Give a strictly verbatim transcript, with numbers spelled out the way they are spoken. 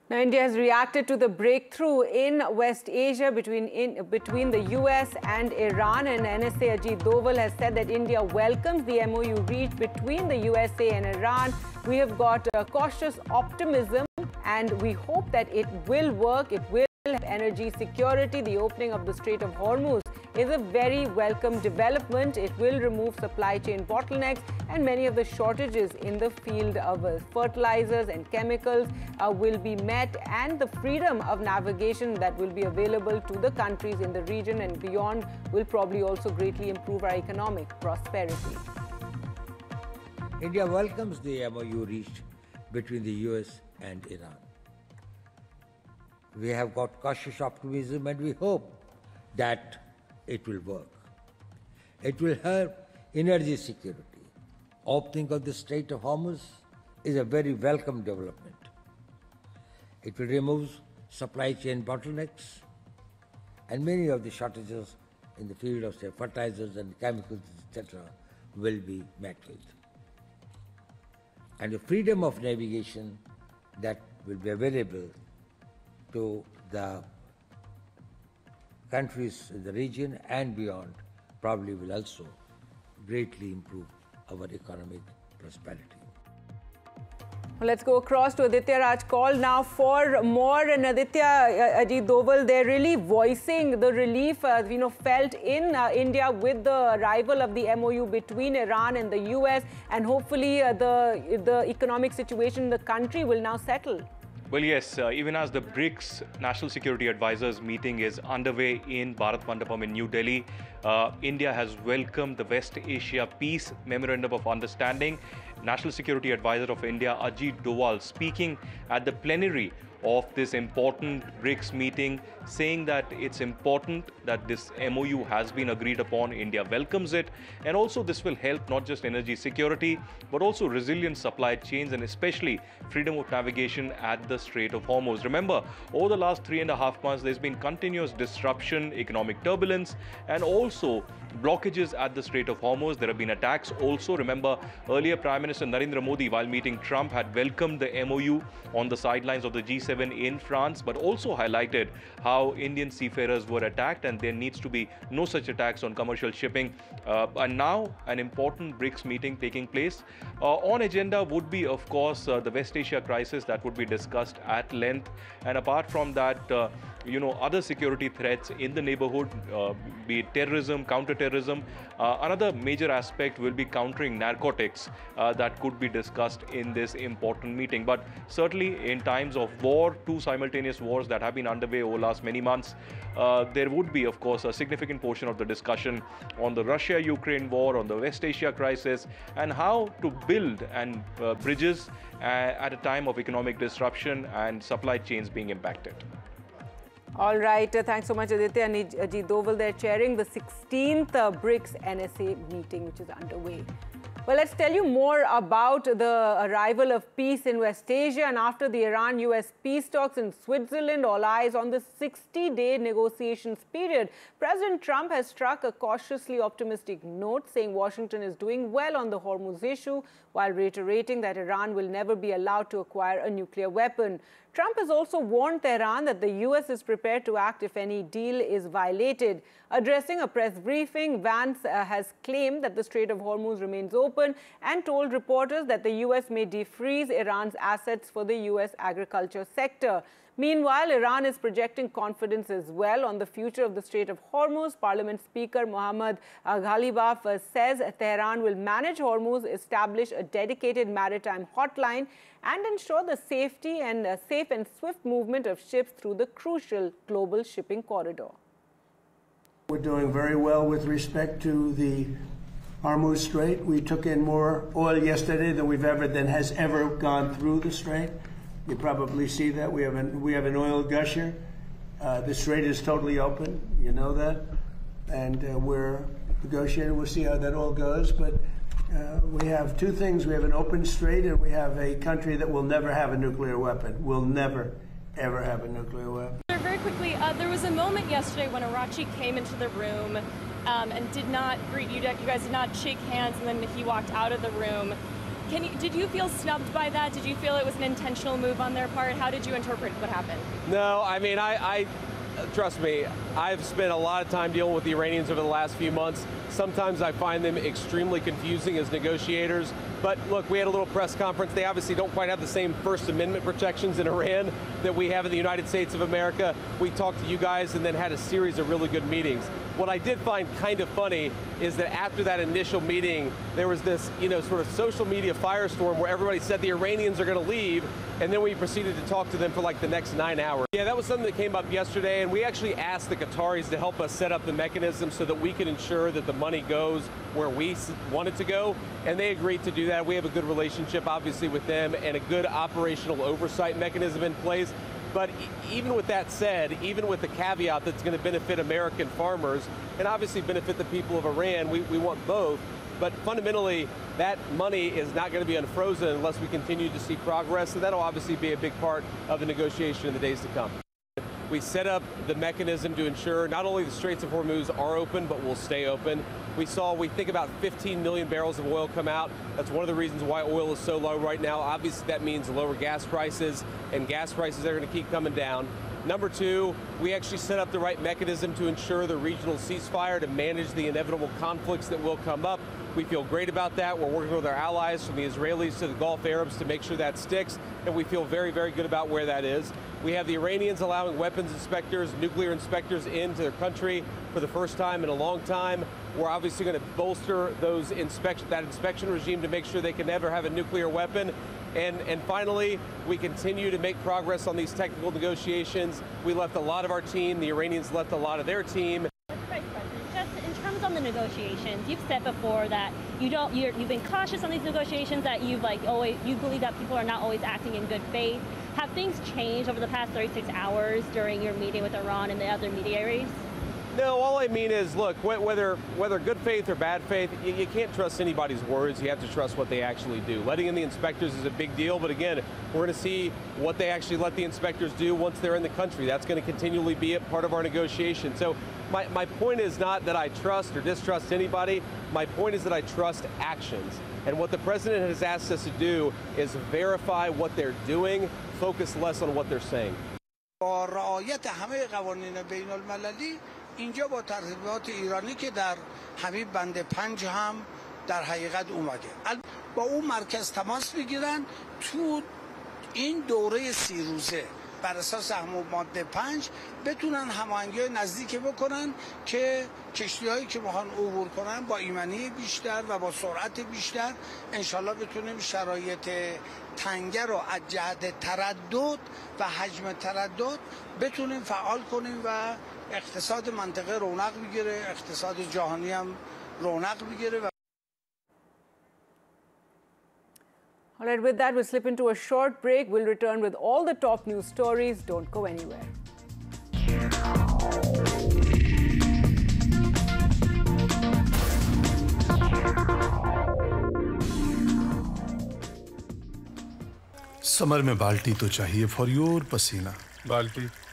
Now, India has reacted to the breakthrough in West Asia between, in, between the U S and Iran, and N S A Ajit Doval has said that India welcomes the M O U reached between the U S A and Iran. We have got uh, cautious optimism and we hope that it will work. It will have energy security. The opening of the Strait of Hormuz is a very welcome development. It will remove supply chain bottlenecks and many of the shortages in the field of uh, fertilizers and chemicals uh, will be met, and the freedom of navigation that will be available to the countries in the region and beyond will probably also greatly improve our economic prosperity. India welcomes the M O U reached between the U S and Iran. We have got cautious optimism and we hope that it will work. It will help energy security. Opening of the Strait of Hormuz is a very welcome development. It will remove supply chain bottlenecks and many of the shortages in the field of say, fertilizers and chemicals, et cetera, will be met with. And the freedom of navigation that will be available to the countries in the region and beyond probably will also greatly improve our economic prosperity. Well, let's go across to Aditya Raj Kaul now for more. And Aditya, uh, Ajit Doval, they're really voicing the relief uh, you know, felt in uh, India with the arrival of the M O U between Iran and the U S, and hopefully uh, the, the economic situation in the country will now settle. Well, yes, uh, even as the BRICS National Security Advisors meeting is underway in Bharat Mandapam in New Delhi, uh, India has welcomed the West Asia Peace Memorandum of Understanding. National Security Advisor of India, Ajit Doval, speaking at the plenary of this important BRICS meeting, saying that it's important that this M O U has been agreed upon. India welcomes it, and also this will help not just energy security but also resilient supply chains and especially freedom of navigation at the Strait of Hormuz. Remember, over the last three and a half months there's been continuous disruption, economic turbulence, and also blockages at the Strait of Hormuz. There have been attacks also. Remember, earlier Prime Minister Narendra Modi, while meeting Trump, had welcomed the M O U on the sidelines of the G seven in France, but also highlighted how Indian seafarers were attacked and there needs to be no such attacks on commercial shipping. Uh, and now an important BRICS meeting taking place. Uh, on agenda would be, of course, uh, the West Asia crisis that would be discussed at length. And apart from that, uh, you know, other security threats in the neighborhood, uh, be it terrorism, counter-terrorism. Uh, another major aspect will be countering narcotics uh, that could be discussed in this important meeting. But certainly in times of war, two simultaneous wars that have been underway over the last many months, uh, there would be, of course, a significant portion of the discussion on the Russia-Ukraine war, on the West Asia crisis, and how to build and uh, bridges uh, at a time of economic disruption and supply chains being impacted. All right. Uh, thanks so much, Aditya. And Ajit Doval, they're chairing the sixteenth uh, BRICS N S A meeting, which is underway. Well, let's tell you more about the arrival of peace in West Asia. And after the Iran U S peace talks in Switzerland, all eyes on the sixty day negotiations period. President Trump has struck a cautiously optimistic note, saying Washington is doing well on the Hormuz issue, while reiterating that Iran will never be allowed to acquire a nuclear weapon. Trump has also warned Tehran that the U S is prepared to act if any deal is violated. Addressing a press briefing, Vance uh, has claimed that the Strait of Hormuz remains open and told reporters that the U S may defreeze Iran's assets for the U S agriculture sector. Meanwhile, Iran is projecting confidence as well on the future of the Strait of Hormuz. Parliament Speaker Mohammad Ghalibaf uh, says Tehran will manage Hormuz, establish a dedicated maritime hotline, and ensure the safety and uh, safe and swift movement of ships through the crucial global shipping corridor. We're doing very well with respect to the Hormuz Strait. We took in more oil yesterday than we've ever, than has ever gone through the strait. You probably see that. We have an, we have an oil gusher. Uh, the strait is totally open. You know that. And uh, we're negotiating. We'll see how that all goes. But uh, we have two things. We have an open strait, and we have a country that will never have a nuclear weapon. Will never, ever have a nuclear weapon. Very quickly, uh, there was a moment yesterday when Arachi came into the room um, and did not greet you. You guys did not shake hands, and then he walked out of the room. Can you, did you feel snubbed by that? Did you feel it was an intentional move on their part? How did you interpret what happened? No, I mean, I, I trust me, I've spent a lot of time dealing with the Iranians over the last few months. Sometimes I find them extremely confusing as negotiators. But look, we had a little press conference. They obviously don't quite have the same First Amendment protections in Iran that we have in the United States of America. We talked to you guys and then had a series of really good meetings. What I did find kind of funny is that after that initial meeting, there was this, you know, sort of social media firestorm where everybody said the Iranians are going to leave, and then we proceeded to talk to them for like the next nine hours. Yeah, that was something that came up yesterday, and we actually asked the Qataris to help us set up the mechanism so that we can ensure that the money goes where we want it to go, and they agreed to do that. We have a good relationship, obviously, with them and a good operational oversight mechanism in place. But even with that said, even with the caveat that's going to benefit American farmers and obviously benefit the people of Iran, we, we want both. But fundamentally, that money is not going to be unfrozen unless we continue to see progress, and that'll obviously be a big part of the negotiation in the days to come. We set up the mechanism to ensure not only the Straits of Hormuz are open, but will stay open. We saw, we think about fifteen million barrels of oil come out. That's one of the reasons why oil is so low right now. Obviously, that means lower gas prices, and gas prices are going to keep coming down. Number two, we actually set up the right mechanism to ensure the regional ceasefire to manage the inevitable conflicts that will come up. We feel great about that. We're working with our allies from the Israelis to the Gulf Arabs to make sure that sticks, and we feel very, very good about where that is. We have the Iranians allowing weapons inspectors, nuclear inspectors into their country for the first time in a long time. We're obviously going to bolster those inspection, that inspection regime to make sure they can never have a nuclear weapon. And, and finally, we continue to make progress on these technical negotiations. We left a lot of our team. The Iranians left a lot of their team. That's right, President. Just in terms of the negotiations, you've said before that you don't, you're, you've been cautious on these negotiations, that you've like always, you believe that people are not always acting in good faith. Have things changed over the past thirty-six hours during your meeting with Iran and the other mediaries? No, all I mean is, look, whether whether good faith or bad faith, you, you can't trust anybody's words. You have to trust what they actually do. Letting in the inspectors is a big deal, but again, we're going to see what they actually let the inspectors do once they're in the country. That's going to continually be a part of our negotiation. So my, my point is not that I trust or distrust anybody. My point is that I trust actions. And what the president has asked us to do is verify what they're doing, focus less on what they're saying. با رعایت همه قوانین بین المللی اینجا با ترتیبات ایرانی که در حبیب بند پنج هم در حقیقت اومده با اون مرکز تماس بگیرن تو این دوره سی روزه بر اساس همون ماده پنج بتونن هماهنگی نزدیکی بکنن که کشتی‌هایی که میخوان عبور کنن با ایمنی بیشتر و با سرعت بیشتر انشالله بتونیم شرایط تنگه رو از جهت تردد و حجم تردد بتونیم فعال کنیم و اقتصاد منطقه رونق بگیره، اقتصاد جهانی هم رونق بگیره. All right, with that, we'll slip into a short break. We'll return with all the top news stories. Don't go anywhere. Summer में बाल्टी तो चाहिए for your पसीना। बाल्टी